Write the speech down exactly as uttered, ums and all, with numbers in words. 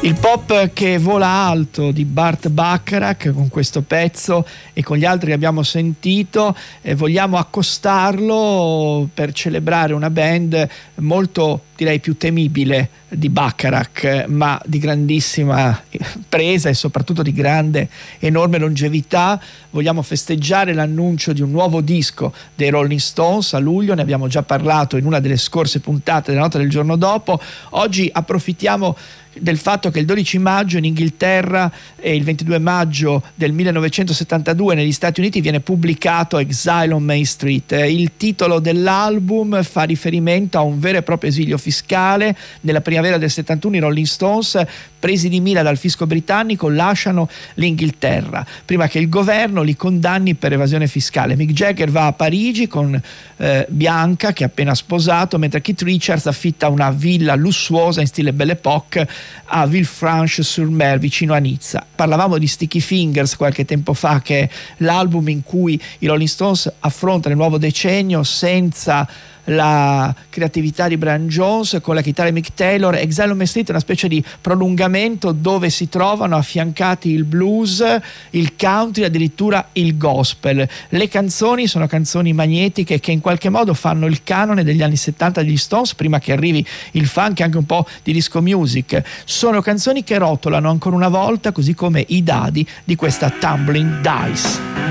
Il pop che vola alto di Burt Bacharach con questo pezzo e con gli altri che abbiamo sentito, eh, vogliamo accostarlo per celebrare una band molto, direi, più temibile di Bacharach, ma di grandissima presa e soprattutto di grande, enorme longevità. Vogliamo festeggiare l'annuncio di un nuovo disco dei Rolling Stones a luglio, ne abbiamo già parlato in una delle scorse puntate della Notte del giorno dopo. Oggi approfittiamo del fatto che il dodici maggio in Inghilterra e il ventidue maggio del millenovecentosettantadue negli Stati Uniti viene pubblicato Exile on Main Street. Il titolo dell'album fa riferimento a un vero e proprio esilio fiscale. Nella primavera del settantuno i Rolling Stones, presi di mira dal fisco britannico, lasciano l'Inghilterra prima che il governo li condanni per evasione fiscale. Mick Jagger va a Parigi con eh, Bianca, che è appena sposato, mentre Keith Richards affitta una villa lussuosa in stile Belle Époque a Villefranche-sur-Mer vicino a Nizza. Parlavamo di Sticky Fingers qualche tempo fa, che è l'album in cui i Rolling Stones affrontano il nuovo decennio senza la creatività di Brian Jones, con la chitarra di Mick Taylor. Exile on Main Street è una specie di prolungamento dove si trovano affiancati il blues, il country, addirittura il gospel. Le canzoni sono canzoni magnetiche che in qualche modo fanno il canone degli anni settanta degli Stones, prima che arrivi il funk e anche un po' di disco music. Sono canzoni che rotolano ancora una volta, così come i dadi di questa Tumbling Dice.